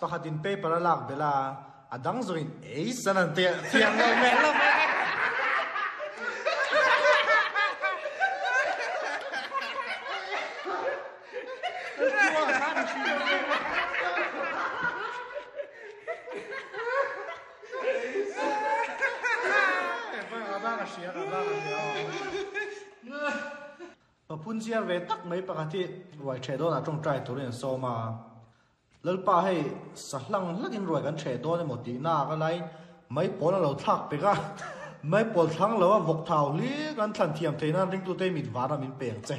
pakhatin paper lak bela adang zoin ei sanan te thiang no me la punjia ve tak mai pakati wai thedo na tong trai turin so ma lalpa hei sahlang lakin roi kan thedo ne moti na ka lai mai pol lo thak pe ka mai pol thang lo vok thau li kan than thiam theina ring tu te mit wara min peng che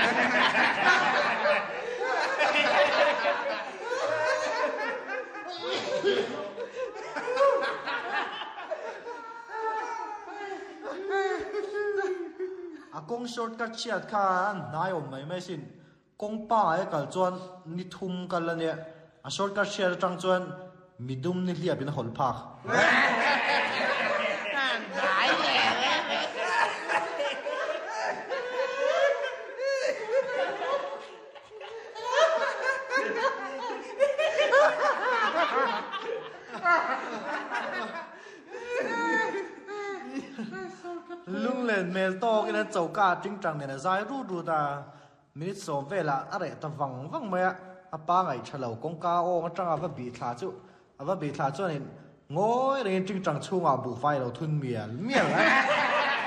kong shortcut chiat khan nai om mai sin kong pa ai kal chuan ni thum kal ania a shortcut chiat tang chuan midum ni hlia bin hol phak dai le lung lên mel to cái nó chầu ca trinh trăng này là dài ru ta minute so về là ở ta vắng vắng mày à ba ngày chờ lâu công ca ô nó trăng à vấp bị thả chú này ngồi lên trinh trăng chung à bù phai đầu thun miền miền